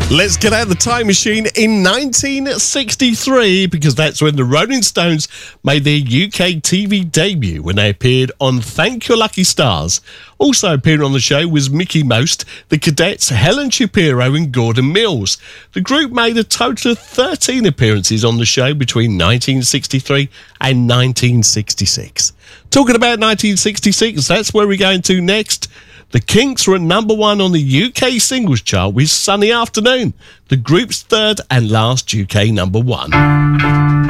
Let's get out the time machine in 1963, because that's when the Rolling Stones made their UK TV debut when they appeared on Thank Your Lucky Stars. Also appearing on the show was Mickie Most, the Cadets, Helen Shapiro and Gordon Mills. The group made a total of 13 appearances on the show between 1963 and 1966. Talking about 1966, that's where we're going to next. The Kinks were at number 1 on the UK singles chart with Sunny Afternoon, the group's third and last UK number 1.